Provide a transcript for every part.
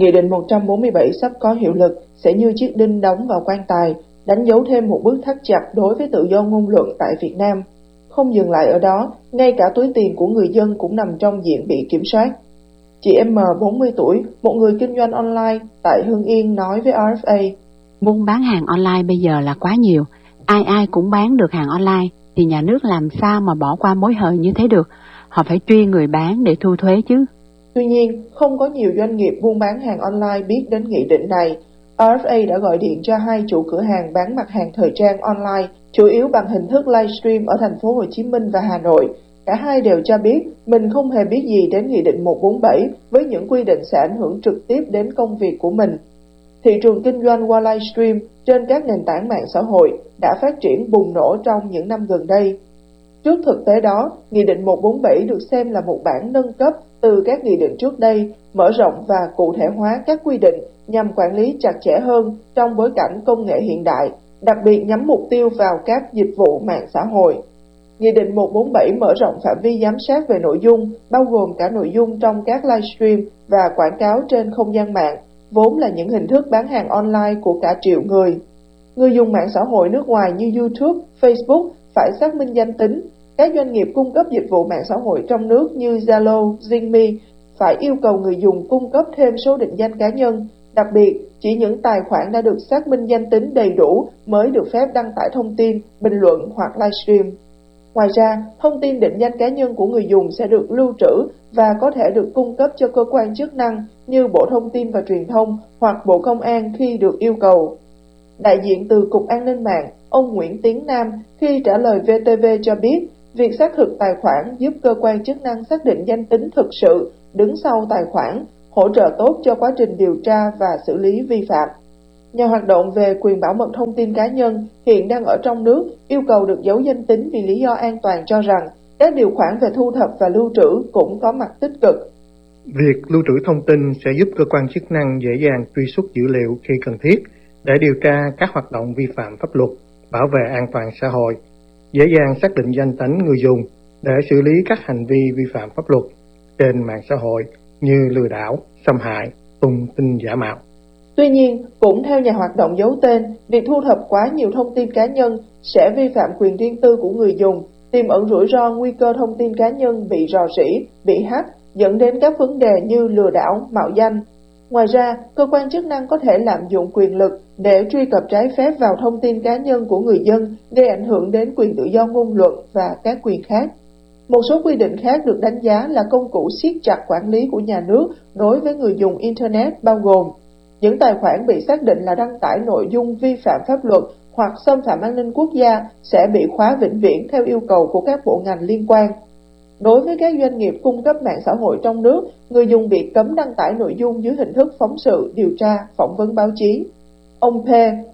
Nghị định 147 sắp có hiệu lực sẽ như chiếc đinh đóng vào quan tài, đánh dấu thêm một bước thắt chặt đối với tự do ngôn luận tại Việt Nam. Không dừng lại ở đó, ngay cả túi tiền của người dân cũng nằm trong diện bị kiểm soát. Chị M, 40 tuổi, một người kinh doanh online tại Hưng Yên nói với RFA: Buôn bán hàng online bây giờ là quá nhiều, ai ai cũng bán được hàng online, thì nhà nước làm sao mà bỏ qua mối hời như thế được, họ phải truy người bán để thu thuế chứ. Tuy nhiên, không có nhiều doanh nghiệp buôn bán hàng online biết đến nghị định này. RFA đã gọi điện cho hai chủ cửa hàng bán mặt hàng thời trang online, chủ yếu bằng hình thức livestream ở thành phố Hồ Chí Minh và Hà Nội. Cả hai đều cho biết mình không hề biết gì đến Nghị định 147 với những quy định sẽ ảnh hưởng trực tiếp đến công việc của mình. Thị trường kinh doanh qua livestream trên các nền tảng mạng xã hội đã phát triển bùng nổ trong những năm gần đây. Trước thực tế đó, Nghị định 147 được xem là một bản nâng cấp từ các nghị định trước đây, mở rộng và cụ thể hóa các quy định nhằm quản lý chặt chẽ hơn trong bối cảnh công nghệ hiện đại, đặc biệt nhắm mục tiêu vào các dịch vụ mạng xã hội. Nghị định 147 mở rộng phạm vi giám sát về nội dung, bao gồm cả nội dung trong các livestream và quảng cáo trên không gian mạng, vốn là những hình thức bán hàng online của cả triệu người. Người dùng mạng xã hội nước ngoài như YouTube, Facebook phải xác minh danh tính. Các doanh nghiệp cung cấp dịch vụ mạng xã hội trong nước như Zalo, Zingme phải yêu cầu người dùng cung cấp thêm số định danh cá nhân. Đặc biệt, chỉ những tài khoản đã được xác minh danh tính đầy đủ mới được phép đăng tải thông tin, bình luận hoặc livestream. Ngoài ra, thông tin định danh cá nhân của người dùng sẽ được lưu trữ và có thể được cung cấp cho cơ quan chức năng như Bộ Thông tin và Truyền thông hoặc Bộ Công an khi được yêu cầu. Đại diện từ Cục An ninh mạng, ông Nguyễn Tiến Nam, khi trả lời VTV cho biết, việc xác thực tài khoản giúp cơ quan chức năng xác định danh tính thực sự đứng sau tài khoản, hỗ trợ tốt cho quá trình điều tra và xử lý vi phạm. Nhà hoạt động về quyền bảo mật thông tin cá nhân hiện đang ở trong nước yêu cầu được giấu danh tính vì lý do an toàn, cho rằng các điều khoản về thu thập và lưu trữ cũng có mặt tích cực. Việc lưu trữ thông tin sẽ giúp cơ quan chức năng dễ dàng truy xuất dữ liệu khi cần thiết để điều tra các hoạt động vi phạm pháp luật, bảo vệ an toàn xã hội, dễ dàng xác định danh tính người dùng để xử lý các hành vi vi phạm pháp luật trên mạng xã hội như lừa đảo, xâm hại, tung tin giả mạo. Tuy nhiên, cũng theo nhà hoạt động giấu tên, việc thu thập quá nhiều thông tin cá nhân sẽ vi phạm quyền riêng tư của người dùng, tiềm ẩn rủi ro nguy cơ thông tin cá nhân bị rò rỉ, bị hack, dẫn đến các vấn đề như lừa đảo, mạo danh. Ngoài ra, cơ quan chức năng có thể lạm dụng quyền lực để truy cập trái phép vào thông tin cá nhân của người dân, gây ảnh hưởng đến quyền tự do ngôn luận và các quyền khác. Một số quy định khác được đánh giá là công cụ siết chặt quản lý của nhà nước đối với người dùng Internet, bao gồm những tài khoản bị xác định là đăng tải nội dung vi phạm pháp luật hoặc xâm phạm an ninh quốc gia sẽ bị khóa vĩnh viễn theo yêu cầu của các bộ ngành liên quan. Đối với các doanh nghiệp cung cấp mạng xã hội trong nước, người dùng bị cấm đăng tải nội dung dưới hình thức phóng sự, điều tra, phỏng vấn báo chí. Ông P,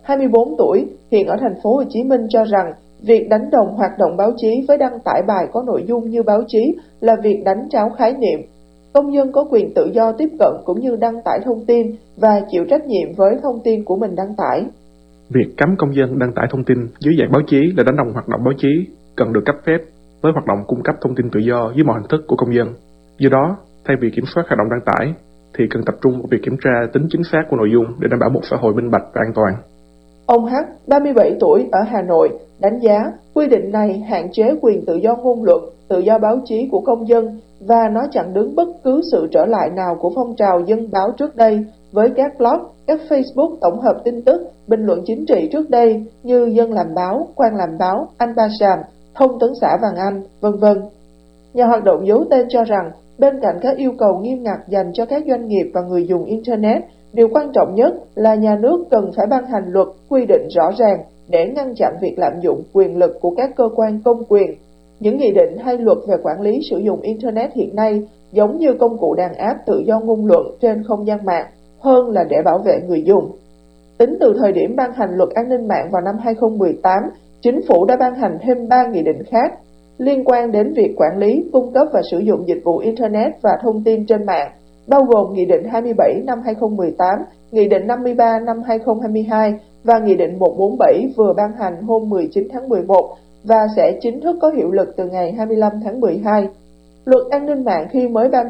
24 tuổi, hiện ở thành phố Hồ Chí Minh cho rằng việc đánh đồng hoạt động báo chí với đăng tải bài có nội dung như báo chí là việc đánh tráo khái niệm. Công dân có quyền tự do tiếp cận cũng như đăng tải thông tin và chịu trách nhiệm với thông tin của mình đăng tải. Việc cấm công dân đăng tải thông tin dưới dạng báo chí là đánh đồng hoạt động báo chí cần được cấp phép với hoạt động cung cấp thông tin tự do dưới mọi hình thức của công dân. Do đó, thay vì kiểm soát hoạt động đăng tải, thì cần tập trung vào việc kiểm tra tính chính xác của nội dung để đảm bảo một xã hội minh bạch và an toàn. Ông H, 37 tuổi, ở Hà Nội, đánh giá quy định này hạn chế quyền tự do ngôn luận, tự do báo chí của công dân và nó chặn đứng bất cứ sự trở lại nào của phong trào dân báo trước đây với các blog, các Facebook tổng hợp tin tức, bình luận chính trị trước đây như Dân làm báo, Quan làm báo, Anh Ba Sàm, Thông tấn xã Vàng Anh, v.v. Nhà hoạt động giấu tên cho rằng bên cạnh các yêu cầu nghiêm ngặt dành cho các doanh nghiệp và người dùng Internet, điều quan trọng nhất là nhà nước cần phải ban hành luật quy định rõ ràng để ngăn chặn việc lạm dụng quyền lực của các cơ quan công quyền. Những nghị định hay luật về quản lý sử dụng Internet hiện nay giống như công cụ đàn áp tự do ngôn luận trên không gian mạng hơn là để bảo vệ người dùng. Tính từ thời điểm ban hành luật an ninh mạng vào năm 2018, Chính phủ đã ban hành thêm 3 nghị định khác liên quan đến việc quản lý, cung cấp và sử dụng dịch vụ Internet và thông tin trên mạng, bao gồm Nghị định 27 năm 2018, Nghị định 53 năm 2022 và Nghị định 147 vừa ban hành hôm 19 tháng 11 và sẽ chính thức có hiệu lực từ ngày 25 tháng 12. Luật an ninh mạng khi mới ban hành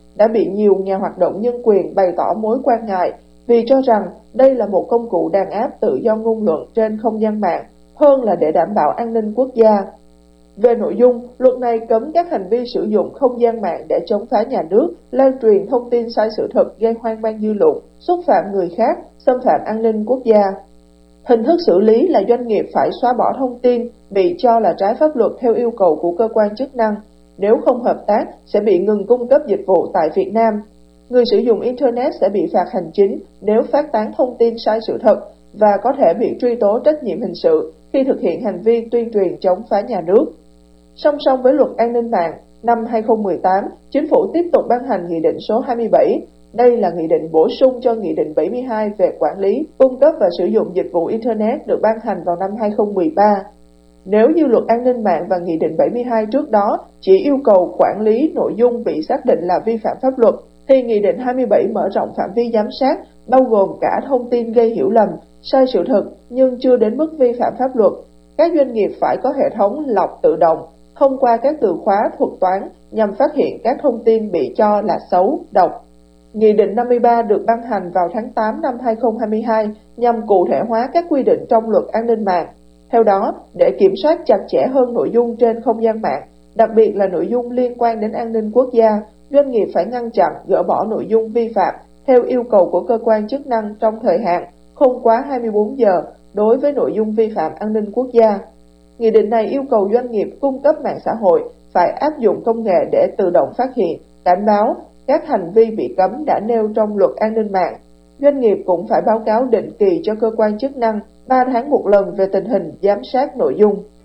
đã bị nhiều nhà hoạt động nhân quyền bày tỏ mối quan ngại vì cho rằng đây là một công cụ đàn áp tự do ngôn luận trên không gian mạng hơn là để đảm bảo an ninh quốc gia. Về nội dung, luật này cấm các hành vi sử dụng không gian mạng để chống phá nhà nước, lan truyền thông tin sai sự thật gây hoang mang dư luận, xúc phạm người khác, xâm phạm an ninh quốc gia. Hình thức xử lý là doanh nghiệp phải xóa bỏ thông tin bị cho là trái pháp luật theo yêu cầu của cơ quan chức năng. Nếu không hợp tác, sẽ bị ngừng cung cấp dịch vụ tại Việt Nam. Người sử dụng Internet sẽ bị phạt hành chính nếu phát tán thông tin sai sự thật và có thể bị truy tố trách nhiệm hình sự khi thực hiện hành vi tuyên truyền chống phá nhà nước. Song song với luật an ninh mạng, năm 2018, Chính phủ tiếp tục ban hành Nghị định số 27. Đây là nghị định bổ sung cho Nghị định 72 về quản lý, cung cấp và sử dụng dịch vụ Internet được ban hành vào năm 2013. Nếu như luật an ninh mạng và Nghị định 72 trước đó chỉ yêu cầu quản lý nội dung bị xác định là vi phạm pháp luật, thì Nghị định 27 mở rộng phạm vi giám sát, bao gồm cả thông tin gây hiểu lầm, sai sự thật nhưng chưa đến mức vi phạm pháp luật. Các doanh nghiệp phải có hệ thống lọc tự động, thông qua các từ khóa thuật toán nhằm phát hiện các thông tin bị cho là xấu, độc. Nghị định 53 được ban hành vào tháng 8 năm 2022 nhằm cụ thể hóa các quy định trong luật an ninh mạng. Theo đó, để kiểm soát chặt chẽ hơn nội dung trên không gian mạng, đặc biệt là nội dung liên quan đến an ninh quốc gia, doanh nghiệp phải ngăn chặn, gỡ bỏ nội dung vi phạm theo yêu cầu của cơ quan chức năng trong thời hạn không quá 24 giờ đối với nội dung vi phạm an ninh quốc gia. Nghị định này yêu cầu doanh nghiệp cung cấp mạng xã hội phải áp dụng công nghệ để tự động phát hiện, cảnh báo các hành vi bị cấm đã nêu trong luật an ninh mạng. Doanh nghiệp cũng phải báo cáo định kỳ cho cơ quan chức năng 3 tháng một lần về tình hình giám sát nội dung.